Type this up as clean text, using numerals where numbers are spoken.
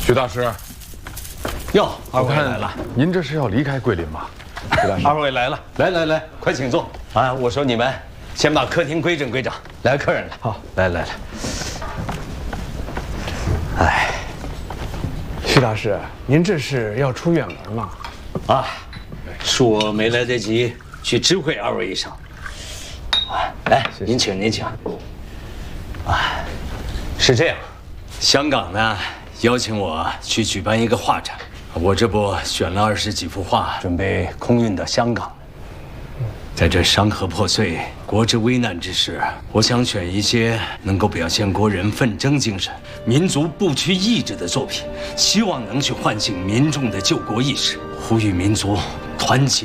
徐大师， 哟，二位来了， 您这是要离开桂林吗？徐大师， 二位来了，来，快请坐。啊，我说你们先把客厅规整规整，来客人了。好，来。哎， 徐大师，您这是要出远门吗？ 啊，恕我没来得及去知会二位一声。啊，来，您请。啊，是这样，香港呢邀请我去举办一个画展，我这不选了20几幅画，准备空运到香港。在这山河破碎、国之危难之时，我想选一些能够表现国人奋争精神、民族不屈意志的作品，希望能去唤醒民众的救国意识，呼吁民族团结